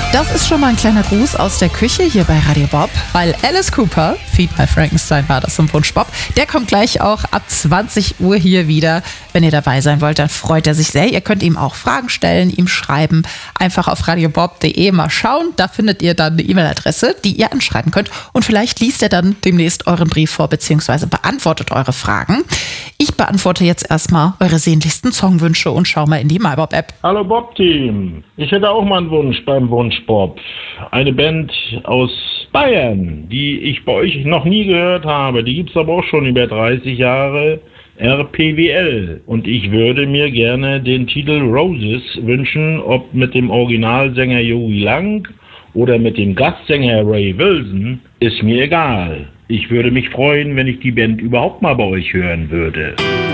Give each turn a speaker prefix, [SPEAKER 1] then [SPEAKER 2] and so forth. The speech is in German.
[SPEAKER 1] Das ist schon mal ein kleiner Gruß aus der Küche hier bei Radio Bob, weil Alice Cooper, Feed My Frankenstein war das im Wunsch Bob, der kommt gleich auch ab 20 Uhr hier wieder. Wenn ihr dabei sein wollt, dann freut er sich sehr. Ihr könnt ihm auch Fragen stellen, ihm schreiben. Einfach auf radiobob.de mal schauen. Da findet ihr dann eine E-Mail-Adresse, die ihr anschreiben könnt. Und vielleicht liest er dann demnächst euren Brief vor, beziehungsweise beantwortet eure Fragen. Ich beantworte jetzt erstmal eure sehnlichsten Songwünsche und schau mal in die MyBob-App.
[SPEAKER 2] Hallo Bob-Team. Ich hätte auch mal einen Wunsch beim Wunsch Bob. Eine Band aus Bayern, die ich bei euch noch nie gehört habe. Die gibt es aber auch schon über 30 Jahre. RPWL. Und ich würde mir gerne den Titel Roses wünschen, ob mit dem Originalsänger Joey Lang oder mit dem Gastsänger Ray Wilson, ist mir egal. Ich würde mich freuen, wenn ich die Band überhaupt mal bei euch hören würde.